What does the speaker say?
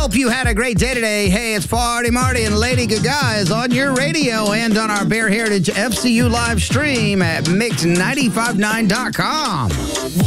Hope you had a great day today. Hey, it's Party Marty, and Lady Gaga is on your radio and on our Bear Heritage FCU live stream at Mix959.com.